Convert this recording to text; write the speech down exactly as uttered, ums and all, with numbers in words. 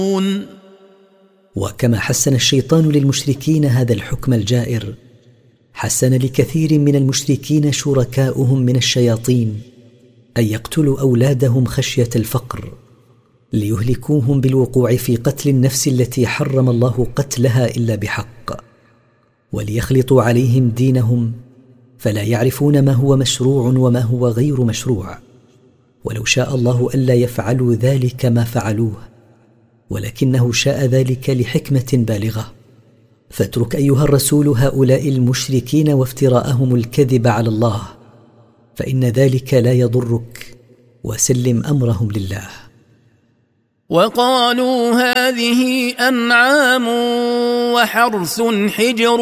وكما حسن الشيطان للمشركين هذا الحكم الجائر، حسن لكثير من المشركين شركاؤهم من الشياطين أن يقتلوا أولادهم خشية الفقر، ليهلكوهم بالوقوع في قتل النفس التي حرم الله قتلها إلا بحق، وليخلطوا عليهم دينهم فلا يعرفون ما هو مشروع وما هو غير مشروع. ولو شاء الله ألا يفعلوا ذلك ما فعلوه، ولكنه شاء ذلك لحكمة بالغة. فاترك أيها الرسول هؤلاء المشركين وافتراءهم الكذب على الله، فإن ذلك لا يضرك، وسلم أمرهم لله. وقالوا هذه أنعام وحرث حجر